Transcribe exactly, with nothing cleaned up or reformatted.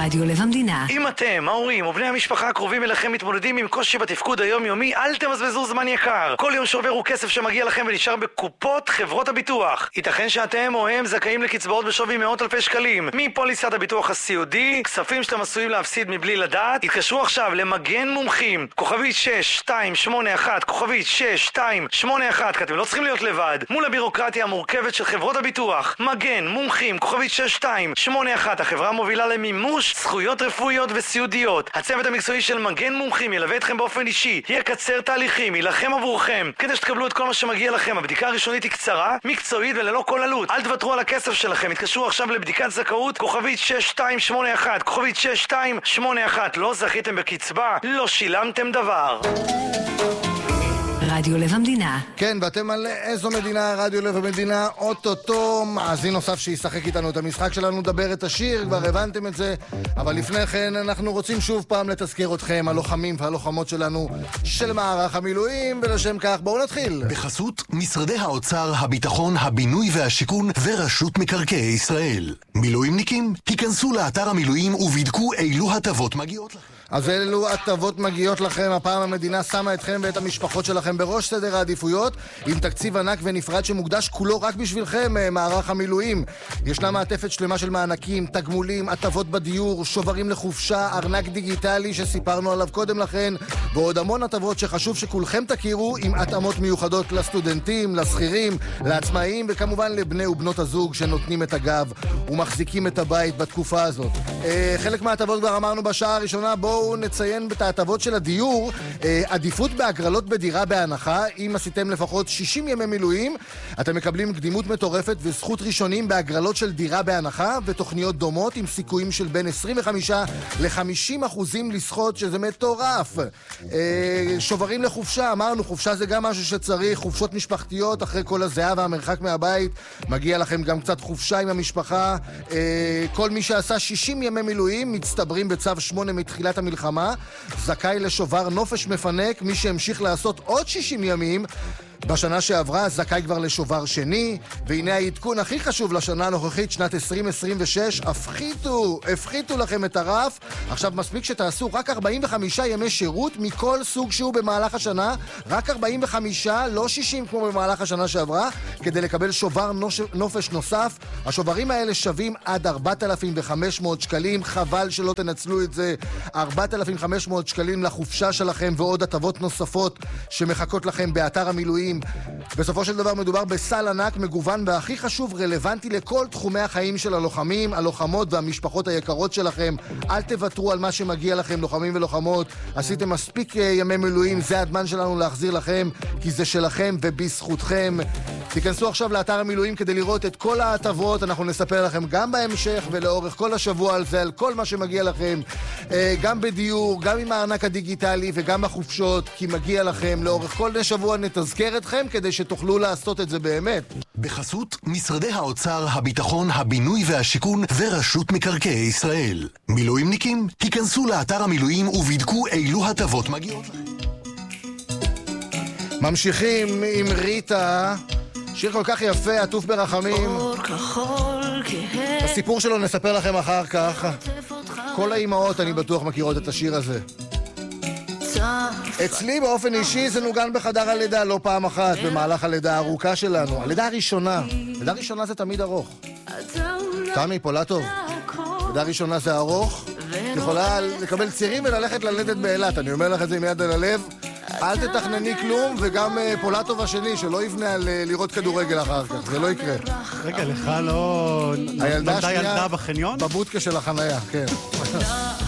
רדיו לב המדינה. אם אתם, ההורים ובני המשפחה הקרובים אליכם מתמודדים עם קושי בתפקוד היומיומי, אל תבזבזו זמן יקר. כל יום שעובר הוא כסף שמגיע לכם ונשאר בקופות חברות הביטוח. ייתכן שאתם או הם זכאים לקצבאות בשווי מאות אלפי שקלים מפוליסת הביטוח הסיעודי, כספים שאתם עשויים להפסיד מבלי לדעת. התקשרו עכשיו למגן מומחים, כוכבית שש שתיים שמונה אחת, כוכבית שש שתיים שמונה אחת, כי אתם לא צריכים להיות לבד מול הבירוקרטיה המורכבת של חברות הביטוח. מגן מומחים, כוכבית שש שתיים שמונה אחת, החברה מובילה למימוש זכויות רפואיות וסיעודיות. הצוות המקצועי של מגן מומחים ילווה אתכם באופן אישי, יקצר תהליכים, ילחם עבורכם כדי שתקבלו את כל מה שמגיע לכם. הבדיקה הראשונית היא קצרה, מקצועית וללא כל עלות. אל תוותרו על הכסף שלכם, התקשרו עכשיו לבדיקת זכאות, כוכבית שש שתיים שמונה אחת, כוכבית שש שתיים שמונה אחת. לא זכיתם בקצבה, לא שילמתם דבר. רדיו לב המדינה. כן, ואתם על איזו מדינה? רדיו לב המדינה. אוטוטו מאזין נוסף שישחק איתנו את המשחק שלנו, דבר את השיר, כבר הבנתם את זה. אבל לפני כן אנחנו רוצים שוב פעם לתזכר אתכם, הלוחמים והלוחמות שלנו של מערך המילואים, ולשם כך בואו נתחיל. בחסות משרדי האוצר, הביטחון, הבינוי והשיכון ורשות מקרקעי ישראל. מילואימניקים, היכנסו לאתר המילואים ובדקו אילו הטבות מגיעות לכם. אז אלו הטבות מגיעות לכם. הפעם המדינה שמה אתכם ואת המשפחות שלכם בראש סדר העדיפויות, עם תקציב ענק ונפרד שמוקדש כולו רק בשבילכם, מערך המילואים. ישנה מעטפת שלמה של מענקים, תגמולים, הטבות בדיור, שוברים לחופשה, ארנק דיגיטלי שסיפרנו עליו קודם לכן, ועוד המון הטבות שחשוב שכולכם תכירו, עם התאמות מיוחדות לסטודנטים, לשכירים, לעצמאים, וכמובן לבני ובנות הזוג שנותנים את הגב ומחזיקים את הבית בתקופה הזאת. חלק מההטבות כבר אמרנו בשעה הראשונה. בואו נציין את ההטבות של הדיור. עדיפות בהגרלות בדירה בהנחה, אם עשיתם לפחות שישים ימי מילואים, אתם מקבלים קדימות מטורפת וזכות ראשונים בהגרלות של דירה בהנחה, ותוכניות דומות עם סיכויים של בין עשרים וחמישה ל-חמישים אחוזים לזכות, שזה מטורף. שוברים לחופשה, אמרנו, חופשה זה גם משהו שצריך, חופשות משפחתיות אחרי כל הזהה והמרחק מהבית, מגיע לכם גם קצת חופשה עם המשפחה. כל מי שעשה שישים ימי מילואים מצטברים בצו שמונה מתחילת המלחמה, זכאי לשובר נופש מפנק. מי שהמשיך לעשות עוד שישים ימים בשנה שעברה זכאי כבר לשובר שני. והנה העדכון הכי חשוב לשנה הנוכחית, שנת עשרים עשרים ושש, הפחיתו, הפחיתו לכם את הרף. עכשיו מספיק שתעשו רק ארבעים וחמישה ימי שירות מכל סוג שהוא במהלך השנה, רק ארבעים וחמישה, לא שישים כמו במהלך השנה שעברה, כדי לקבל שובר נופש נוסף. השוברים האלה שווים עד ארבעת אלפים וחמש מאות שקלים, חבל שלא תנצלו את זה. ארבעת אלפים וחמש מאות שקלים לחופשה שלכם ועוד הטבות נוספות שמחכות לכם באתר המילואים. בסופו של דבר מדובר בסל ענק מגוון, והכי חשוב, רלוונטי לכל תחומי החיים של הלוחמים, הלוחמות והמשפחות היקרות שלכם. אל תוותרו על מה שמגיע לכם, לוחמים ולוחמות. עשיתם מספיק ימי מילואים, זה הזמן שלנו להחזיר לכם, כי זה שלכם ובזכותכם. תיכנסו עכשיו לאתר המילואים כדי לראות את כל ההטבות. אנחנו נספר לכם גם בהמשך ולאורך כל השבוע על זה, על כל מה שמגיע לכם, גם בדיור, גם עם הארנק הדיגיטלי וגם בחופשות, כי מגיע לכם. לאורך כל שבוע נתזכר אתכם כדי שתוכלו לעשות את זה באמת. בחסות משרדי האוצר, הביטחון, הבינוי והשיכון ורשות מקרקעי ישראל. מילואימניקים, היכנסו לאתר המילואים ובדקו אילו הטבות מגיעות לכם. ממשיכים עם ריטה, שיר כל כך יפה, עטוף ברחמים. הסיפור שלו נספר לכם אחר כך. כל האימהות אני בטוח מכירות את השיר הזה. אצלי באופן אישי זה נוגן בחדר הלידה לא פעם אחת במהלך הלידה הארוכה שלנו. הלידה הראשונה, הלידה הראשונה זה תמיד ארוך. תמי פולטוב, הלידה הראשונה זה ארוך. יכולה לקבל צירים וללכת ללדת באילת, אני אומר לך את זה עם יד על הלב. אל תתכנני כלום, וגם פולטוב השני שלא יבנה על לראות כדורגל אחר כך, זה לא יקרה. רגע, לך לא... הילדה נולדה ילדה בחניון? בבודקה של החנייה, כן.